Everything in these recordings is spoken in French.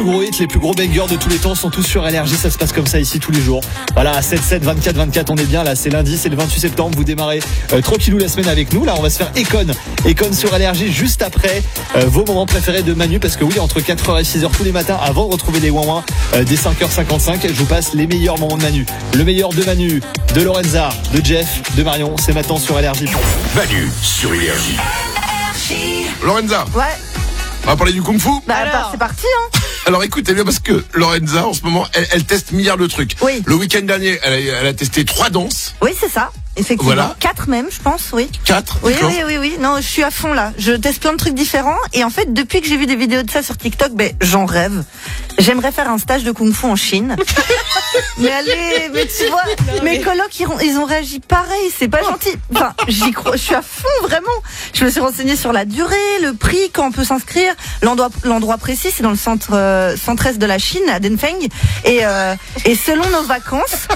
gros hits, les plus gros bangers de tous les temps sont tous sur Énergie. Ça se passe comme ça ici tous les jours. Voilà, 7-7, 24-24, on est bien là. C'est lundi, c'est le 28 septembre. Vous démarrez tranquillou la semaine avec nous. Là, on va se faire Econ sur Énergie juste après vos moments préférés de Manu. Parce que oui, entre 4h et 6h tous les matins, avant de retrouver les ouin dès 5h55, je vous passe les meilleurs moments de Manu. Le meilleur de Manu, de Lorenza, de Jeff, de Marion. C'est maintenant sur Énergie. Manu sur Énergie. Lorenza. Ouais. On va parler du Kung Fu. Alors, c'est parti, hein. Alors écoutez bien parce que Lorenza en ce moment elle teste milliards de trucs. Oui. Le week-end dernier elle a testé 3 danses. Oui, c'est ça. Effectivement. Voilà. 4 même, je pense, oui. 4. Oui. Non, je suis à fond là. Je teste plein de trucs différents. Et en fait, depuis que j'ai vu des vidéos de ça sur TikTok, j'en rêve. J'aimerais faire un stage de Kung Fu en Chine. Mais tu vois, mes colocs, ils ont réagi pareil. C'est pas gentil. Enfin, j'y crois. Je suis à fond, vraiment. Je me suis renseignée sur la durée, le prix, quand on peut s'inscrire, l'endroit précis. C'est dans le centre-est de la Chine, à Denfeng. Et selon nos vacances,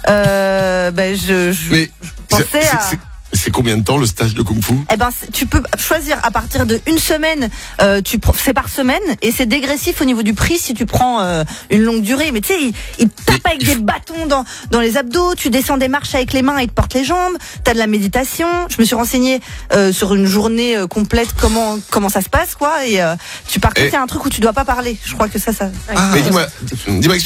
je pensais à... C'est combien de temps le stage de Kung Fu? Tu peux choisir à partir de 1 semaine, c'est par semaine et c'est dégressif au niveau du prix si tu prends une longue durée. Mais tu sais, ils tapent avec des bâtons dans les abdos, tu descends des marches avec les mains et ils te portent les jambes, t'as de la méditation. Je me suis renseignée sur une journée complète comment ça se passe quoi et tu pars. Il y a un truc où tu dois pas parler. Je crois que ça. Mais dis-moi